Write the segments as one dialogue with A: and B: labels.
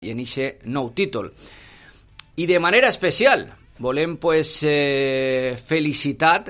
A: i en ixe nou títol. I de manera especial volem felicitar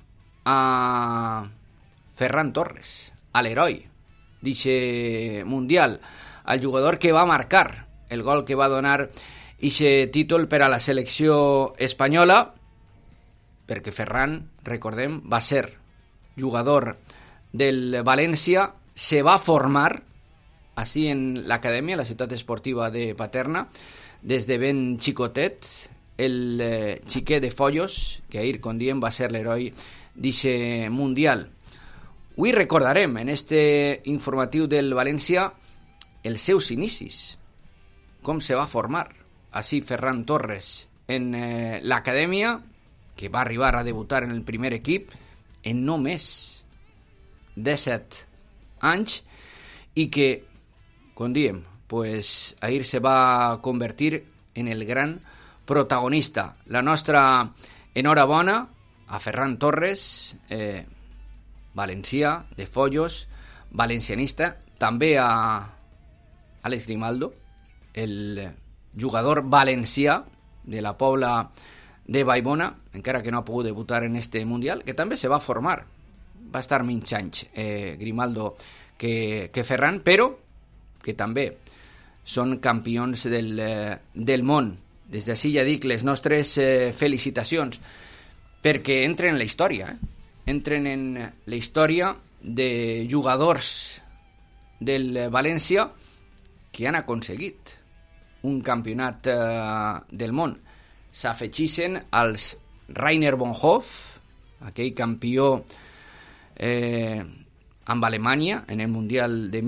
A: a Ferran Torres, a l'heroi d'ixe Mundial, al jugador que va marcar el gol que va donar ixe títol per a la selecció espanyola, perquè Ferran, recordem, va ser jugador del València, se va formar així en l'acadèmia, la ciutat esportiva de Paterna, des de ben xicotet, el xiquet de Follos, que ahir, com diem, va ser l'heroi d'ixe Mundial. Avui recordarem en este informatiu del València els seus inicis, com se va formar així Ferran Torres en l'acadèmia, que va arribar a debutar en el primer equip en només 17 anys i que, com diem, ahir se va convertir en el gran protagonista. La nostra enhorabona a Ferran Torres, valencià, de Follos, valencianista, també a Àlex Grimaldo, el jugador valencià de la Pobla de Vallbona, encara que no ha pogut debutar en este Mundial, que també se va formar. Va estar menys anys Grimaldo que Ferran, però que també són campions del món. Des d'ací ja dic les nostres felicitacions, perquè entren en la història, entren en la història de jugadors del València que han aconseguit un campionat del món. S'afegixen als Rainer Bonhoff, aquell campió amb Alemanya en el Mundial de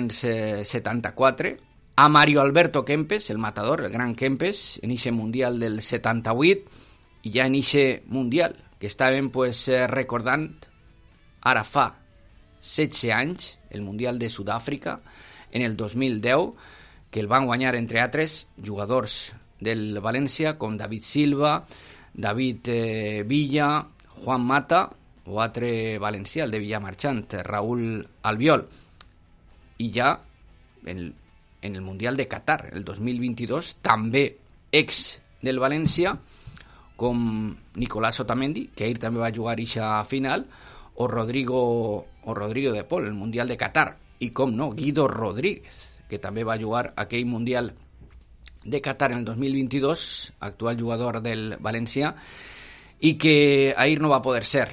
A: 1974, a Mario Alberto Kempes, el matador, el gran Kempes, en ixe Mundial del 78, i ja en ixe Mundial que estàvem recordant ara fa 16 anys, el Mundial de Sud-àfrica, en el 2010, que el van guanyar, entre altres, jugadors del València com David Silva, David Villa, Juan Mata o altre valencià, el de Villamarchant, Raúl Albiol. I ja en el Mundial de Qatar, el 2022, també ex del València, com Nicolás Otamendi, que ahir també va jugar ixa final, o Rodrigo de Paul, el Mundial de Qatar, i com no, Guido Rodríguez, que també va jugar aquell Mundial de Qatar en el 2022, actual jugador del València, i que ahir no va poder ser.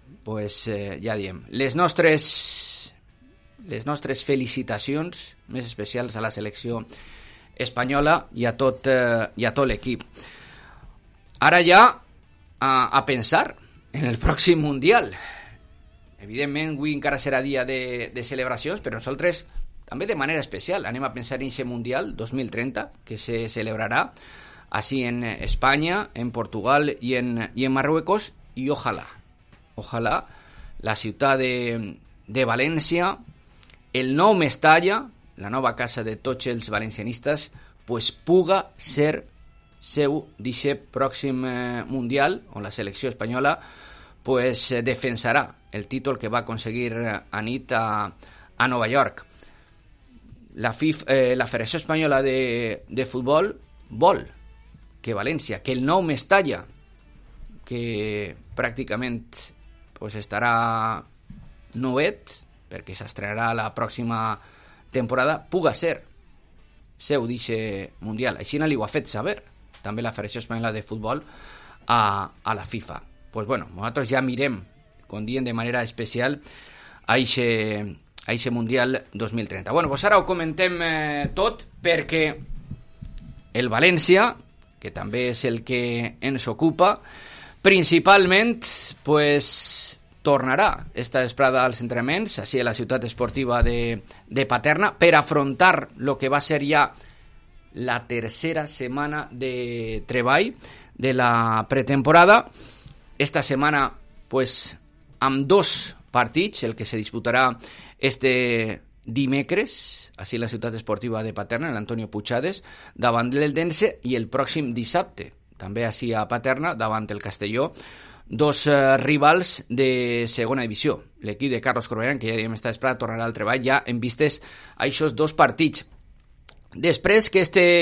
A: Ja diem, les nostres felicitacions més especials a la selecció espanyola i a tot l'equip. Ara ja a pensar en el pròxim Mundial. Evidentment, avui encara serà dia de celebracions, però nosaltres també de manera especial anem a pensar en aquest Mundial 2030, que se celebrarà així en Espanya, en Portugal i en Marruecos, i ojalà la ciutat de València, el nou Mestalla, la nova casa de tots els valencianistes, puga ser seu d'aquest pròxim Mundial, on la selecció espanyola defensarà el títol que va aconseguir anit a Nova York. La Federació Espanyola de Futbol vol que València, que el nou Mestalla, que pràcticament estarà nouet, perquè s'estrenarà la pròxima temporada, puga ser seu d'aquest Mundial. Així li ho ha fet saber també la Federació Espanyola de Futbol a la FIFA. Nosaltres ja mirem, com diem, de manera especial a aquest Mundial 2030. Ara ho comentem tot, perquè el València, que també és el que ens ocupa, principalment tornarà esta vesprada als entrenaments així a la ciutat esportiva de Paterna per afrontar el que va ser ja la tercera setmana de treball de la pretemporada. Esta setmana amb 2 partits, el que se disputarà este dimecres així a la ciutat esportiva de Paterna, l'Antonio Puigades, davant l'Eldense, i el pròxim dissabte també així a Paterna, davant el Castelló, 2 rivals de segona divisió. L'equip de Carlos Corberán, que ja diem està esperat, tornarà al treball ja en vistes a aquests 2 partits. Després que este